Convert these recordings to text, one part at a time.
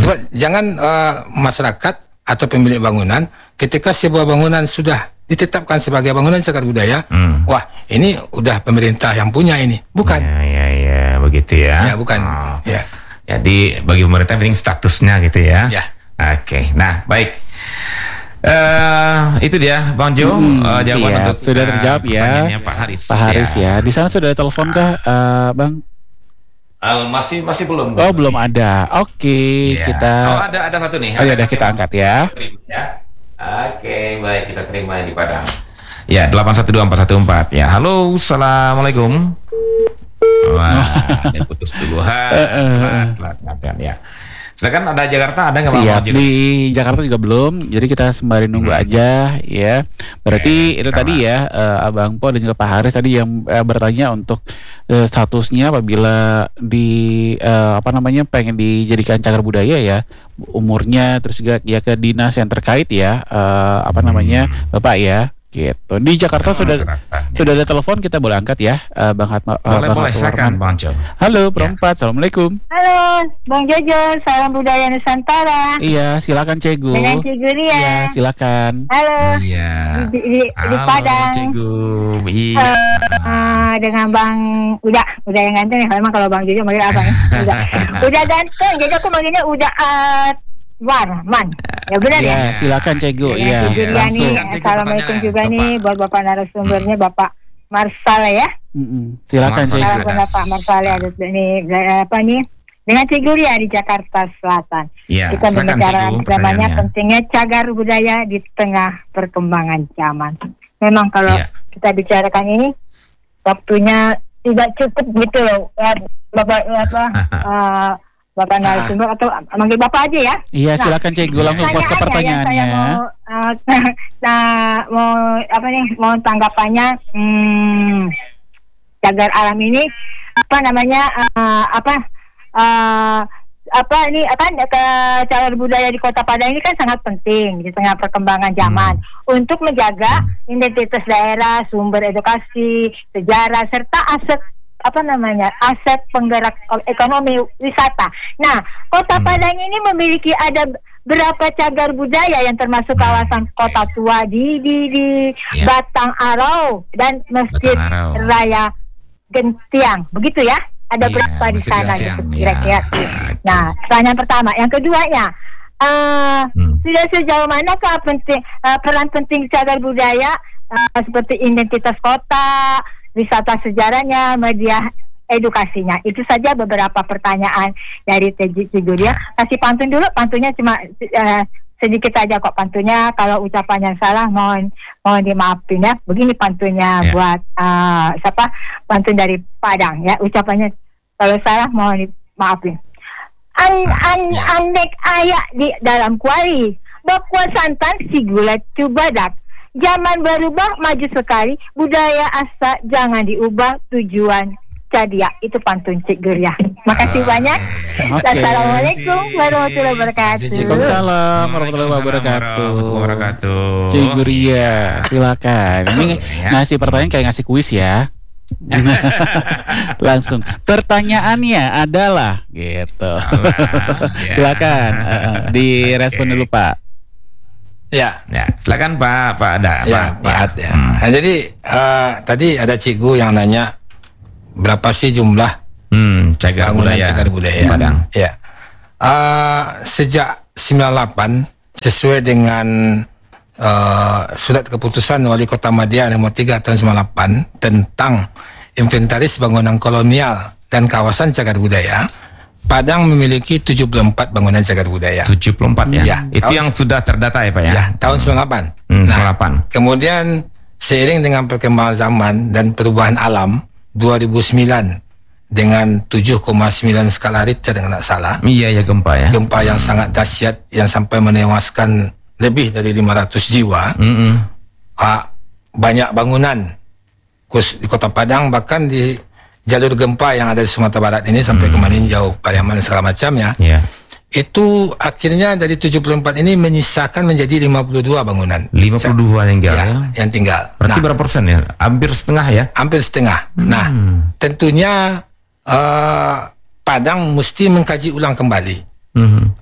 Sebab jangan masyarakat atau pemilik bangunan ketika sebuah bangunan sudah ditetapkan sebagai bangunan cagar budaya, wah ini udah pemerintah yang punya ini, bukan? Ya, begitu ya. Ya, bukan. Ya. Jadi bagi pemerintah penting statusnya gitu ya. Ya. Oke, nah baik. Itu dia Bang Jo, jawaban untuk sudah terjawab ya. Pak Haris. Pak Haris ya. Di sana sudah ada telepon kah, Bang? Masih belum. Oh, belum ada. Oke, kita. Ada satu nih. Oh ya, udah kita angkat ya. Oke, baik, kita terima di Padang. Ya, 812414. Ya, halo, assalamualaikum. Wah, putus duluan. Ya. Silakan, ada Jakarta, ada nggak Bang? Siap, di Jakarta juga belum. Jadi kita sembari nunggu aja ya. Berarti itu tadi ya, Abang Po dan juga Pak Haris tadi yang bertanya untuk statusnya apabila pengen dijadikan cagar budaya ya, umurnya, terus juga ya ke dinas yang terkait ya, Bapak ya. Gitu. Di Jakarta sudah ada telepon, kita boleh angkat ya, Bang Hatma. Boleh, silakan Bang Jo. Halo, Perempat, Assalamualaikum. Halo, Bang Jojo, salam budaya Nusantara. Iya, silakan Cegu. Dengan Cegu Ria. Iya, silakan. Halo. Iya. Di Padang. Cegu. Iya. Dengan Bang udah yang ganteng ya. Memang kalau Bang Jojo manggil apa ya? Udah ganteng. Jadi aku manggilnya udah Man. Ya benar ya. Silakan Cegu. Iya. Langsung. Assalamualaikum juga nih buat Bapak narasumbernya, Bapak Marsal ya. Silakan Cegu. Assalamualaikum Pak Marsal ya. Ini dengan Ciguria di Jakarta Selatan. Ya, kita membicarakan namanya pentingnya cagar budaya di tengah perkembangan zaman. Memang kalau kita bicarakan ini waktunya tidak cukup gitu loh, Bapak narasumber atau manggil Bapak aja ya. Iya, silakan Cegu, langsung buat ke pertanyaannya. Mau tanggapannya cagar alam ini cagar budaya di Kota Padang ini kan sangat penting di tengah perkembangan zaman untuk menjaga identitas daerah, sumber edukasi, sejarah serta aset penggerak ekonomi wisata. Nah, Kota Padang ini memiliki ada berapa cagar budaya yang termasuk kawasan Kota Tua di Batang Arau dan Masjid Raya Gentiang. Begitu ya? Ada berapa di sana gitu kira-kira. Nah, pertanyaan pertama. Yang keduanya, sudah sejauh manakah peran penting cagar budaya seperti identitas kota, wisata sejarahnya, media edukasinya? Itu saja beberapa pertanyaan dari Ciguria. Kasih pantun dulu, pantunnya cuma sedikit aja kok pantunnya. Kalau ucapannya salah mohon dimaafin ya. Begini pantunnya buat pantun dari Padang ya. Ucapannya kalau salah mohon dimaafin. Andek ayak di dalam kuali, bakwa santan si gula cubadak. Zaman berubah maju sekali, budaya asa jangan diubah, tujuan cadia. Itu pantun Ciguria. Makasih banyak. Assalamualaikum warahmatullahi wabarakatuh. Waalaikumsalam warahmatullahi wabarakatuh. Ciguria, silakan. Ini ngasih pertanyaan kayak ngasih kuis ya. Langsung pertanyaannya adalah gitu. Silakan direspon dulu Pak. Ya, silakan Pak Ada. Pak Ad ya. Nah, jadi tadi ada Cigu yang nanya berapa sih jumlah cagar budaya Padang. Ya. Sejak 98 sesuai dengan surat keputusan Wali Kota Madia nomor 3 tahun 98 tentang inventaris bangunan kolonial dan kawasan cagar budaya, Padang memiliki 74 bangunan cagar budaya. 74 ya? Itu yang sudah terdata ya Pak ya? Ya, tahun 98. 98. Kemudian seiring dengan perkembangan zaman dan perubahan alam, 2009 dengan 7,9 skala Richter dengan tidak salah. Iya ya, gempa ya. Gempa yang sangat dahsyat yang sampai menewaskan lebih dari 500 jiwa. Banyak bangunan di Kota Padang, bahkan di jalur gempa yang ada di Sumatera Barat ini sampai ke Maninjau, Pariaman dan segala macamnya. Itu akhirnya dari 74 ini menyisakan menjadi 52 bangunan. 52 yang tinggal. Yang tinggal. Berarti berapa persen ya? Hampir setengah ya? Hampir setengah. Nah, tentunya Padang mesti mengkaji ulang kembali.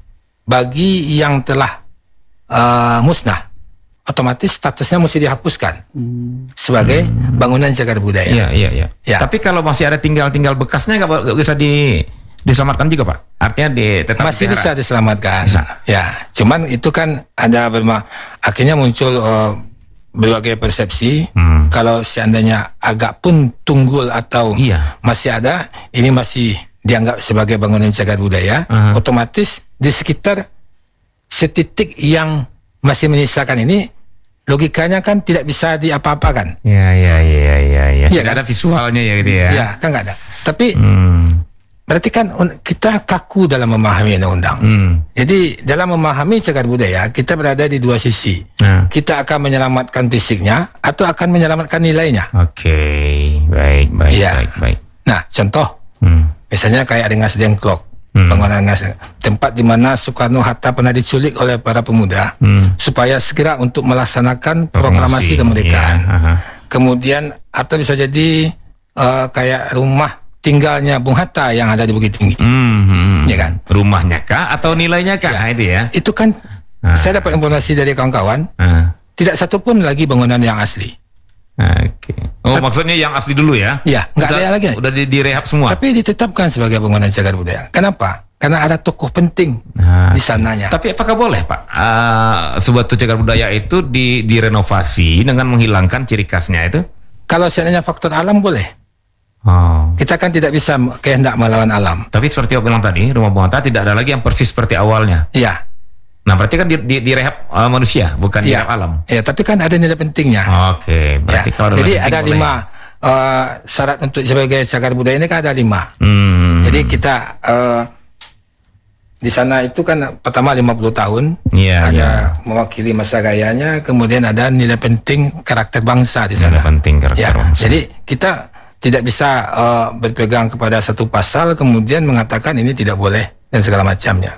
bagi yang telah musnah, otomatis statusnya mesti dihapuskan sebagai bangunan cagar budaya. Iya. Ya. Tapi kalau masih ada tinggal bekas,nya nggak bisa diselamatkan juga, Pak? Artinya tetap Masih dipelihara? bisa diselamatkan. Bisa. Ya, cuman itu kan ada akhirnya muncul berbagai persepsi. Kalau seandainya agak pun tunggul atau Iya. masih ada, ini masih dianggap sebagai bangunan cagar budaya, otomatis di sekitar setitik yang masih menyisakan ini, logikanya kan tidak bisa diapa-apakan. Iya. Iya, Tidak kan? ada visualnya ya gitu ya. Ya, kan nggak ada. Tapi berarti kan kita kaku dalam memahami undang-undang. Jadi dalam memahami cagar budaya, kita berada di dua sisi. Nah. Kita akan menyelamatkan fisiknya atau akan menyelamatkan nilainya. Oke, baik. Iya. Nah, contoh, misalnya kayak Rengas Dengklok, bangunan tempat di mana Soekarno-Hatta pernah diculik oleh para pemuda supaya segera untuk melaksanakan proklamasi kemerdekaan. Iya, Kemudian atau bisa jadi kayak rumah tinggalnya Bung Hatta yang ada di Bukit Tinggi, ya kan? Rumahnya kah atau nilainya kah? Nah, itu ya. Itu kan saya dapat informasi dari kawan-kawan, tidak satu pun lagi bangunan yang asli. Oke. Oh, maksudnya yang asli dulu ya? Ya, nggak ada lagi. Udah direhab semua. Tapi ditetapkan sebagai bangunan cagar budaya. Kenapa? Karena ada tokoh penting di sananya. Tapi apakah boleh, Pak, sebuah cagar budaya itu direnovasi dengan menghilangkan ciri khasnya itu? Kalau seandainya faktor alam boleh. Oh. Kita kan tidak bisa kehendak melawan alam. Tapi seperti yang bilang tadi, rumah Bung Hatta tidak ada lagi yang persis seperti awalnya. Iya. Nah, berarti kan direhab manusia, bukan direhab alam. Ya, tapi kan ada nilai pentingnya. Oke, berarti Ya. kalau Jadi penting ada boleh. 5 syarat untuk sebagai cagar budaya ini kan ada 5. Jadi kita di sana itu kan pertama 50 tahun, ada mewakili masa gayanya, kemudian ada nilai penting karakter bangsa di sana. Nilai penting karakter Ya, bangsa. jadi kita tidak bisa berpegang kepada satu pasal kemudian mengatakan ini tidak boleh dan segala macamnya.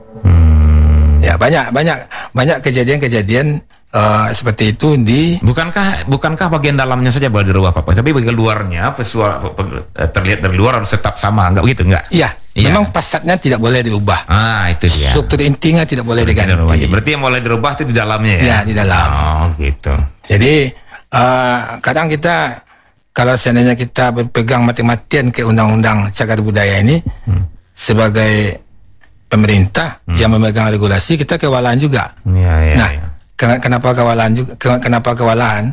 Ya, banyak kejadian-kejadian seperti itu di. Bukankah bagian dalamnya saja boleh dirubah, Pak? Tapi bagian luarnya visual terlihat dari luar harus tetap sama, enggak begitu, enggak? Iya. Memang fasadnya tidak boleh diubah. Itu dia. Struktur intinya tidak boleh diganti. Berarti yang boleh dirubah itu di dalamnya ya? Ya, di dalam. Oh, gitu. Jadi kadang kita kalau seandainya kita berpegang mati-matian ke undang-undang cagar budaya ini sebagai pemerintah yang memegang regulasi, kita kewalahan juga. Kenapa kewalahan juga? Kenapa kewalahan?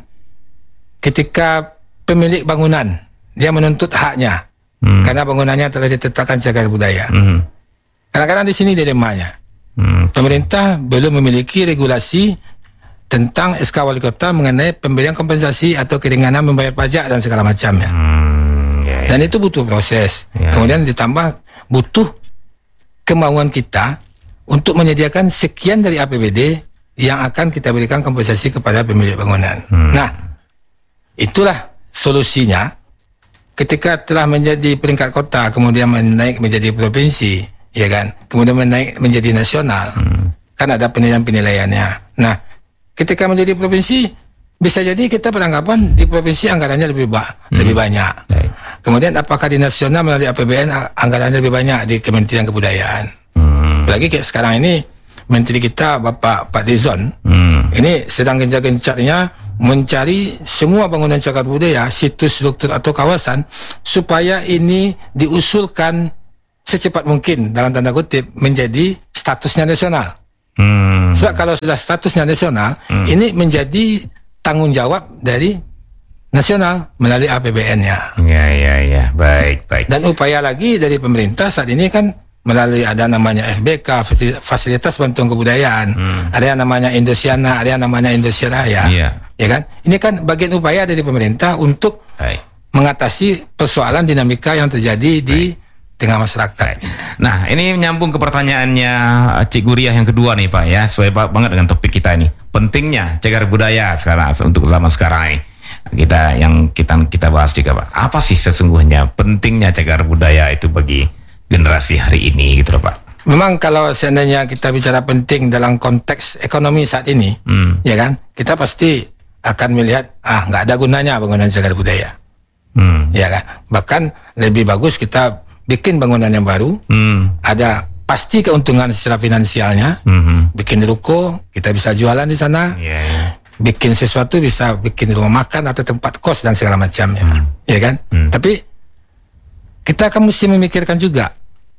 Ketika pemilik bangunan dia menuntut haknya karena bangunannya telah ditetapkan cagar budaya. Kadang-kadang di sini dilemanya. Pemerintah belum memiliki regulasi tentang SK Wali Kota mengenai pemberian kompensasi atau keringanan membayar pajak dan segala macamnya. Dan itu butuh proses. Kemudian ditambah butuh kemauan kita untuk menyediakan sekian dari APBD yang akan kita berikan kompensasi kepada pemilik bangunan. Nah, itulah solusinya. Ketika telah menjadi peringkat kota, kemudian menaik menjadi provinsi, ya kan? Kemudian menaik menjadi nasional, kan ada penilaian-penilaiannya. Nah, ketika menjadi provinsi, bisa jadi kita beranggapan di provinsi anggarannya lebih banyak. Kemudian apakah di nasional melalui APBN anggarannya lebih banyak di Kementerian Kebudayaan? Lagi kayak sekarang ini Menteri kita Pak Dizon ini sedang gencar-gencarnya mencari semua bangunan cagar budaya, situs, struktur atau kawasan supaya ini diusulkan secepat mungkin dalam tanda kutip menjadi statusnya nasional. Sebab kalau sudah statusnya nasional, ini menjadi tanggung jawab dari nasional melalui APBN-nya. Ya, baik. Dan upaya lagi dari pemerintah saat ini kan melalui ada namanya FBK, Fasilitas Bantuan Kebudayaan, ada yang namanya Indosiana, ada yang namanya Indonesia Raya, ya kan? Ini kan bagian upaya dari pemerintah untuk mengatasi persoalan dinamika yang terjadi di tengah masyarakat. Nah, ini nyambung ke pertanyaannya Cik Guriah yang kedua nih, Pak, ya, sesuai banget dengan topik kita ini. Pentingnya cagar budaya sekarang untuk zaman sekarang ini. Kita bahas juga, Pak. Apa sih sesungguhnya pentingnya cagar budaya itu bagi generasi hari ini, gitu, Pak? Memang kalau seandainya kita bicara penting dalam konteks ekonomi saat ini, ya kan, kita pasti akan melihat nggak ada gunanya bangunan cagar budaya, ya kan. Bahkan lebih bagus kita bikin bangunan yang baru, ada pasti keuntungan secara finansialnya. Bikin ruko, kita bisa jualan di sana. Bikin sesuatu, bisa bikin rumah makan atau tempat kos dan segala macamnya. Ya kan? Tapi kita akan mesti memikirkan juga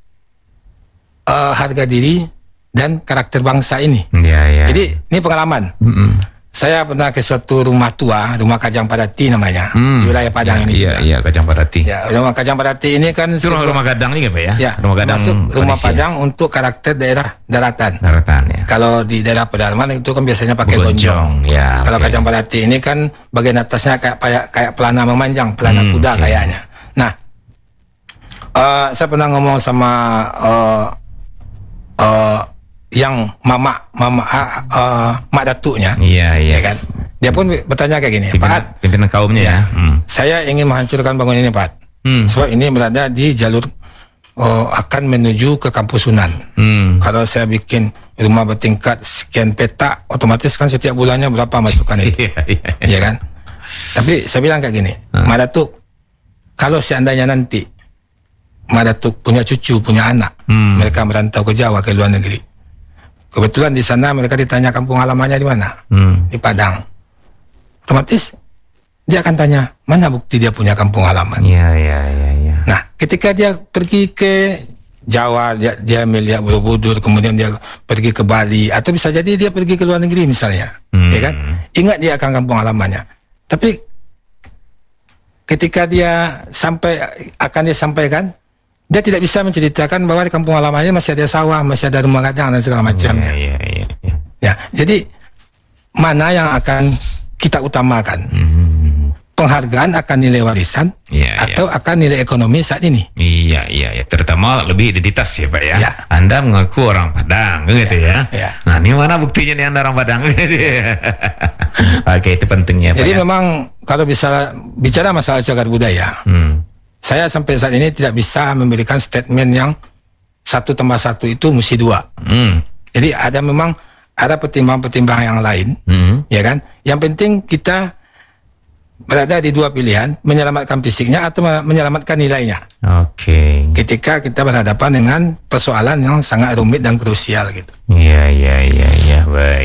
harga diri dan karakter bangsa ini. Jadi ini pengalaman. Saya pernah ke suatu rumah tua, rumah Kajang Padati namanya, di wilayah Padang ini. Iya, Kajang Padati. Ya, rumah Kajang Padati ini kan itu rumah gadang ini Pak ya? Ya, rumah gadang rumah Padang untuk karakter daerah daratan. Ya. Kalau di daerah pedalaman itu kan biasanya pakai gonjong. Ya, kalau Kajang Padati ini kan bagian atasnya kayak pelana memanjang, pelana kuda kayaknya. Nah, saya pernah ngomong sama yang mak datuknya, ya kan, dia pun bertanya kayak gini, Pak, pimpinan kaumnya ya. Saya ingin menghancurkan bangunan ini, Pak, sebab ini berada di jalur akan menuju ke Kampus Sunan. Kalau saya bikin rumah bertingkat sekian petak, otomatis kan setiap bulannya berapa masukan itu, ya kan. Tapi saya bilang kayak gini, mak datuk, kalau seandainya nanti mak datuk punya cucu, punya anak, mereka merantau ke Jawa, ke luar negeri. Kebetulan di sana mereka ditanya kampung halamannya di mana, di Padang. Otomatis dia akan tanya, mana bukti dia punya kampung halaman? Nah, ketika dia pergi ke Jawa, dia melihat Borobudur, kemudian dia pergi ke Bali, atau bisa jadi dia pergi ke luar negeri misalnya, ya kan? Ingat dia akan kampung halamannya. Tapi ketika dia akan sampaikan, dia tidak bisa menceritakan bahwa di kampung halamannya masih ada sawah, masih ada rumah gadang dan segala macamnya. Ya, jadi mana yang akan kita utamakan? Penghargaan akan nilai warisan atau akan nilai ekonomi saat ini? Iya. Terutama lebih identitas ya Pak ya. Anda mengaku orang Padang, gitu ya. Nah, ini mana buktinya nih Anda orang Padang? Gitu ya. Oke, itu pentingnya Pak. Jadi memang kalau bisa bicara masalah cagar budaya, saya sampai saat ini tidak bisa memberikan statement yang 1+1 itu mesti 2. Jadi memang ada pertimbangan-pertimbangan yang lain, ya kan? Yang penting kita berada di dua pilihan, menyelamatkan fisiknya atau menyelamatkan nilainya. Ketika kita berhadapan dengan persoalan yang sangat rumit dan krusial gitu. Iya.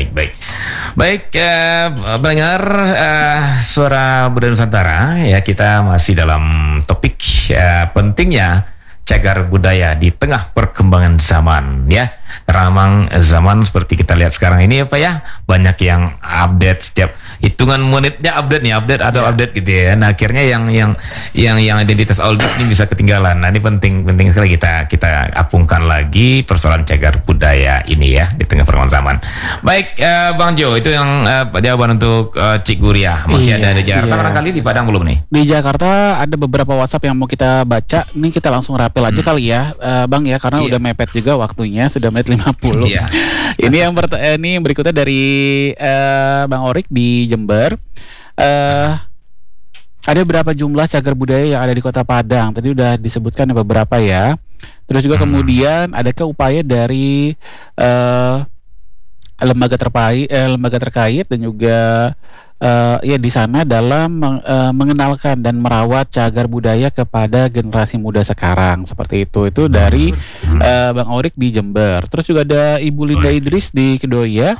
Baik, pendengar Suara Budaya Nusantara ya, kita masih dalam topik pentingnya cagar budaya di tengah perkembangan zaman ya. Karena memang zaman seperti kita lihat sekarang ini ya Pak ya, banyak yang update, setiap hitungan menitnya update gitu ya. Nah, akhirnya yang identitas oldies ini bisa ketinggalan. Nah, ini penting sekali kita apungkan lagi persoalan cagar budaya ini ya di tengah perkembangan zaman. Baik, Bang Jo, itu yang jawaban untuk Cik Guria. Masih ada di Jakarta, barangkali di Padang belum nih? Di Jakarta ada beberapa WhatsApp yang mau kita baca. Ini kita langsung rapel aja kali ya, Bang ya, karena udah mepet juga waktunya, sudah menit 50. Ini yang berikutnya dari Bang Orik di Jember. Ada berapa jumlah cagar budaya yang ada di Kota Padang? Tadi udah disebutkan beberapa ya. Terus juga kemudian adakah upaya dari lembaga terkait dan juga ya di sana dalam mengenalkan dan merawat cagar budaya kepada generasi muda sekarang, seperti itu dari Bang Orik di Jember. Terus juga ada Ibu Linda Idris di Kedoya.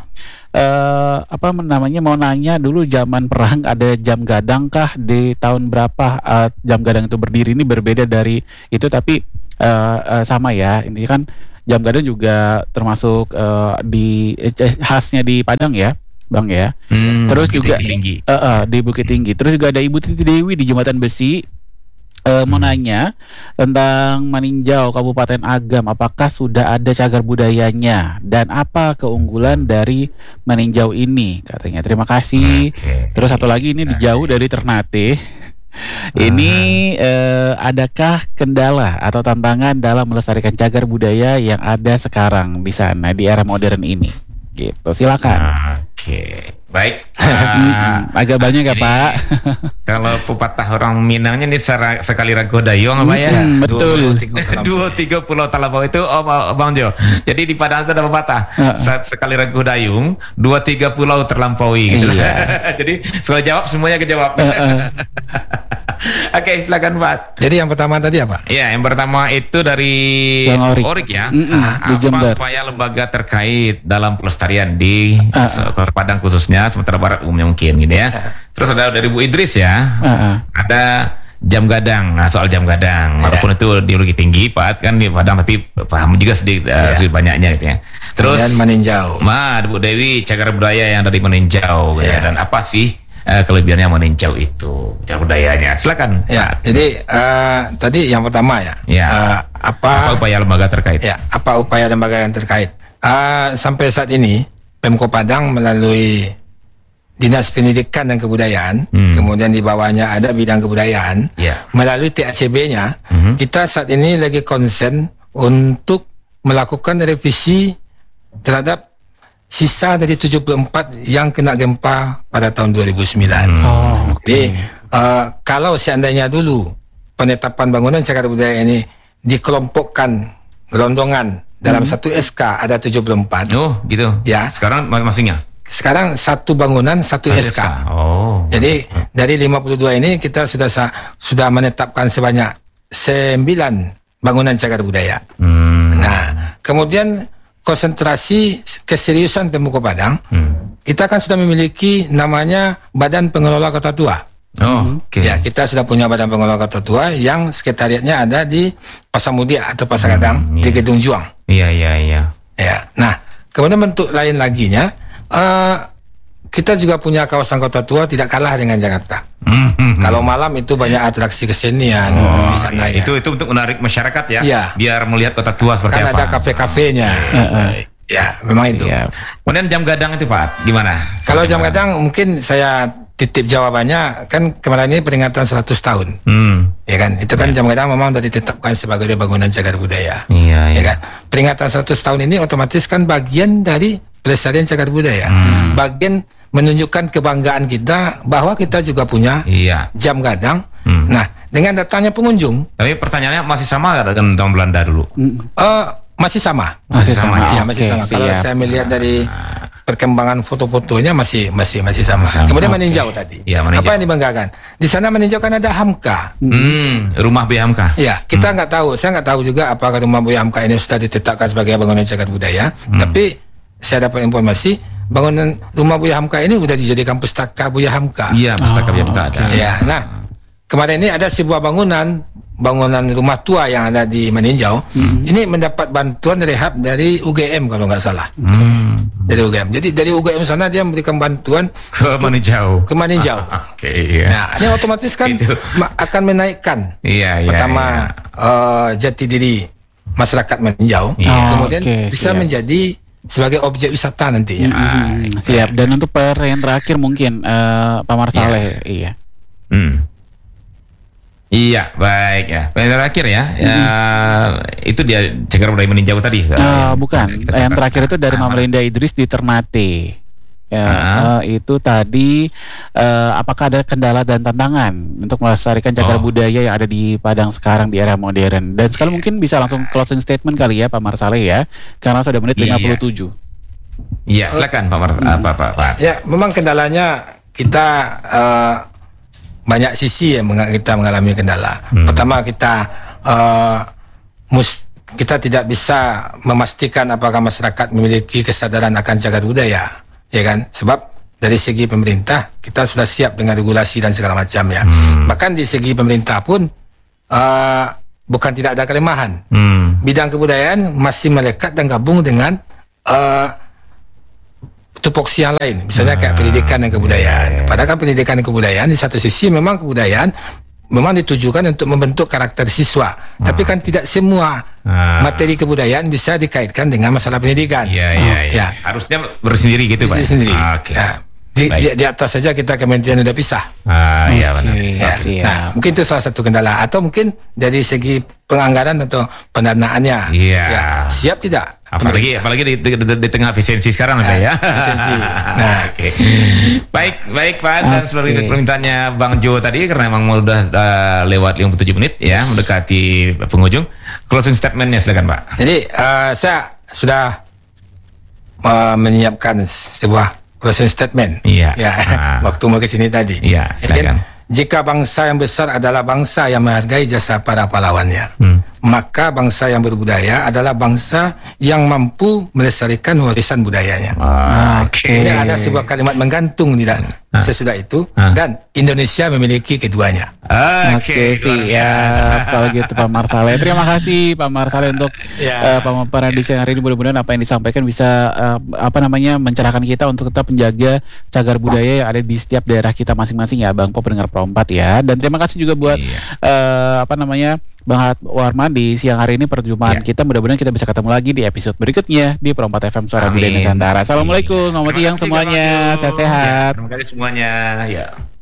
Mau nanya dulu, zaman perang ada jam gadang kah, di tahun berapa jam gadang itu berdiri? Ini berbeda dari itu tapi sama ya, intinya kan jam gadang juga termasuk khasnya di Padang ya Bang ya. Terus juga di Bukit Tinggi. Terus juga ada Ibu Titi Dewi di Jembatan Besi. Mau nanya tentang Maninjau Kabupaten Agam, apakah sudah ada cagar budayanya dan apa keunggulan dari Maninjau ini katanya. Terima kasih. Terus satu lagi ini jauh dari Ternate. Ini adakah kendala atau tantangan dalam melestarikan cagar budaya yang ada sekarang di sana di era modern ini? Gitu, silakan. Baik. Agak banyak ya Pak. Kalau pepatah orang Minangnya ini sekali rago dayung apa ya? Betul. 2-3 pulau Talampau itu Bang Jo. Jadi di Padang itu ada pepatah, sekali rago dayung 2-3 pulau terlampaui gitu. Jadi soal jawab semuanya kejawab. Oke, silakan Pak. Jadi yang pertama tadi apa? Ya, yang pertama itu dari Yang Orik ya. di Jember. Apa upaya lembaga terkait dalam pelestarian di Kota Padang khususnya, Sumatera Barat umumnya mungkin gitu ya. Terus ada dari Bu Idris ya. Ada jam gadang. Nah, soal jam gadang, walaupun itu ideologi tinggi Pak kan di Padang, tapi paham juga sedikit banyaknya gitu ya. Terus dan meninjau. Bu Dewi, cagar budaya yang dari meninjau gitu ya. Dan apa sih kelebihannya meninjau itu cagar budayanya? Silakan. Ya, jadi tadi yang pertama ya. Apa upaya lembaga terkait? Ya, apa upaya lembaga yang terkait? Sampai saat ini Pemko Padang melalui Dinas Pendidikan dan Kebudayaan, kemudian di bawahnya ada bidang kebudayaan, melalui TACB-nya, kita saat ini lagi konsen untuk melakukan revisi terhadap sisa dari 74 yang kena gempa pada tahun 2009. Jadi kalau seandainya dulu penetapan bangunan cagar budaya ini dikelompokkan gelondongan dalam satu SK ada 74. Oh, gitu. Ya. Sekarang masing-masingnya. Sekarang satu bangunan satu SK. Oh. Jadi dari 52 ini kita sudah menetapkan sebanyak 9 bangunan cagar budaya. Nah, kemudian konsentrasi keseriusan Pemko Padang, kita kan sudah memiliki namanya Badan Pengelola Kota Tua. Ya, kita sudah punya Badan Pengelola Kota Tua yang sekretariatnya ada di Pasar Mudia atau Pasar Gadang di Gedung Juang. Iya. Ya. Nah, kemudian bentuk lain laginya, kita juga punya kawasan Kota Tua tidak kalah dengan Jakarta. Kalau malam itu banyak atraksi kesenian di sana. Itu untuk menarik masyarakat ya, biar melihat Kota Tua seperti kan apa. Kan ada kafe-kafenya. Ya, memang itu. Kemudian jam gadang itu Pak, gimana? Kalau jam gadang mungkin saya titip jawabannya, kan kemarin ini peringatan 100 tahun. Ya kan, itu kan jam gadang memang sudah ditetapkan sebagai bangunan cagar budaya. Ya kan, peringatan 100 tahun ini otomatis kan bagian dari pelestarian cagar budaya. Bagian menunjukkan kebanggaan kita bahwa kita juga punya jam gadang. Nah, dengan datangnya pengunjung. Tapi pertanyaannya masih sama nggak dengan tahun Belanda dulu? Masih sama. Masih sama. Ya, masih sama. Kalau saya melihat dari perkembangan foto-fotonya masih sama. Kemudian meninjau tadi. Apa yang dibanggakan? Di sana meninjau kan ada Hamka. Rumah Buya Hamka. Ya, kita nggak tahu. Saya nggak tahu juga apakah rumah Buya Hamka ini sudah ditetapkan sebagai bangunan cagar budaya. Tapi saya dapat informasi bangunan rumah Buya Hamka ini sudah dijadikan pustaka Buya Hamka. Iya, pustaka Buya Hamka ada. Ya, nah kemarin ini ada sebuah bangunan rumah tua yang ada di Meninjau. Ini mendapat bantuan rehab dari UGM kalau nggak salah. Dari UGM. Jadi dari UGM sana dia memberikan bantuan ke Meninjau. Nah, ini otomatis kan akan menaikkan pertama jati diri masyarakat Meninjau, kemudian bisa menjadi sebagai objek wisata nantinya. Siap. Dan untuk pertanyaan terakhir mungkin Pak Marsaleh. Iya, baik ya. Pertanyaan terakhir ya. Itu dia cagar budaya meninjau tadi. Bukan. Yang terakhir itu dari Mama Linda Idris di Ternate. Itu tadi apakah ada kendala dan tantangan untuk melestarikan cagar budaya yang ada di Padang sekarang di era modern? Dan sekali mungkin bisa langsung closing statement kali ya Pak Marsaleh ya, karena sudah menit 57. Iya, silakan Pak. Ya, memang kendalanya kita banyak sisi yang kita mengalami kendala. Pertama kita tidak bisa memastikan apakah masyarakat memiliki kesadaran akan cagar budaya, ya kan? Sebab dari segi pemerintah kita sudah siap dengan regulasi dan segala macam ya. Bahkan di segi pemerintah pun bukan tidak ada kelemahan. Bidang kebudayaan masih melekat dan gabung dengan tupoksi yang lain, misalnya kayak pendidikan dan kebudayaan. Padahal kan pendidikan dan kebudayaan di satu sisi memang kebudayaan memang ditujukan untuk membentuk karakter siswa, tapi kan tidak semua materi kebudayaan bisa dikaitkan dengan masalah pendidikan. Ya. Harusnya bersendiri gitu Pak. Sendiri. Di atas saja kita kementerian udah pisah. Iya benar. Nah, mungkin itu salah satu kendala, atau mungkin dari segi penganggaran atau pendanaannya. Siap tidak? Apalagi di tengah efisiensi sekarang ada ya. Efisiensi. Nah, baik Pak, dan seluruh permintaannya Bang Jo tadi karena memang udah lewat 57 menit ya, mendekati penghujung. Closing statementnya silakan Pak. Jadi saya sudah menyiapkan sebuah closing statement. Waktu mau ke sini tadi. Silakan. jika bangsa yang besar adalah bangsa yang menghargai jasa para pahlawannya, maka bangsa yang berbudaya adalah bangsa yang mampu melestarikan warisan budayanya. Oke. Ini ada sebuah kalimat menggantung tidak sesudah itu, dan Indonesia memiliki keduanya. Oke, siap. Kalau gitu Pak Marsale. Terima kasih Pak Marsale untuk pemaparan di siang hari ini. Mudah-mudahan apa yang disampaikan bisa mencerahkan kita untuk tetap menjaga cagar budaya yang ada di setiap daerah kita masing-masing ya, Bang Pop pendengar Pro 4 ya. Dan terima kasih juga buat Bang Warman di siang hari ini perjumpaan kita. Mudah-mudahan kita bisa ketemu lagi di episode berikutnya di Pro 4 FM Suara Budaya Nusantara. Assalamualaikum, selamat siang semuanya, sehat-sehat. Terima kasih semuanya. Ya.